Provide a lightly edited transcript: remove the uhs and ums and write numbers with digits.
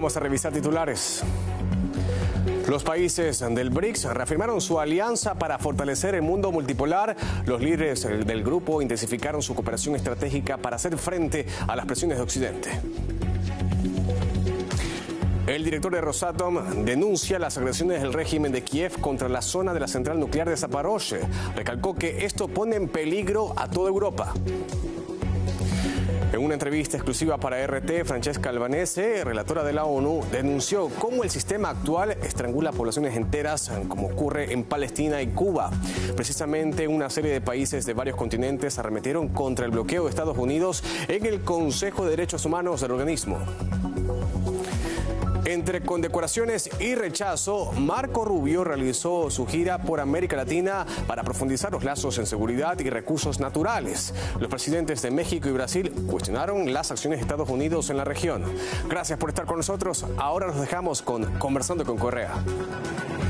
Vamos a revisar titulares. Los países del BRICS reafirmaron su alianza para fortalecer el mundo multipolar. Los líderes del grupo intensificaron su cooperación estratégica para hacer frente a las presiones de Occidente. El director de Rosatom denuncia las agresiones del régimen de Kiev contra la zona de la central nuclear de Zaporozhye. Recalcó que esto pone en peligro a toda Europa. En una entrevista exclusiva para RT, Francesca Albanese, relatora de la ONU, denunció cómo el sistema actual estrangula poblaciones enteras, como ocurre en Palestina y Cuba. Precisamente una serie de países de varios continentes arremetieron contra el bloqueo de Estados Unidos en el Consejo de Derechos Humanos del organismo. Entre condecoraciones y rechazo, Marco Rubio realizó su gira por América Latina para profundizar los lazos en seguridad y recursos naturales. Los presidentes de México y Brasil cuestionaron las acciones de Estados Unidos en la región. Gracias por estar con nosotros. Ahora nos dejamos con Conversando con Correa.